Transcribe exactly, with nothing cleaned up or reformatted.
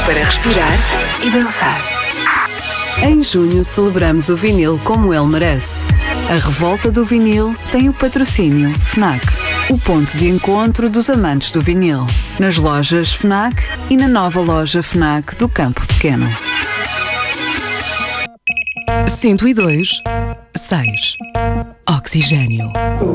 para respirar e dançar. Em junho celebramos o vinil como ele merece. A revolta do vinil tem o patrocínio FNAC, o ponto de encontro dos amantes do vinil. Nas lojas FNAC e na nova loja FNAC do Campo Pequeno. cento e dois, seis. Oxigênio.